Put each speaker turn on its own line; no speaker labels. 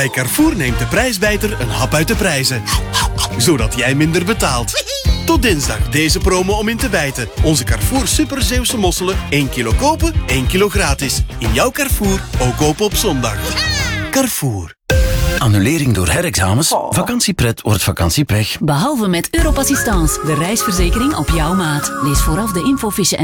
Bij Carrefour neemt de prijsbijter een hap uit de prijzen. Zodat jij minder betaalt. Tot dinsdag deze promo om in te bijten. Onze Carrefour Super Zeeuwse mosselen. 1 kilo kopen, 1 kilo gratis. In jouw Carrefour, ook kopen op zondag. Carrefour.
Annulering door herexamens? Vakantiepret wordt vakantiepech.
Behalve met Europassistance, de reisverzekering op jouw maat. Lees vooraf de infofiche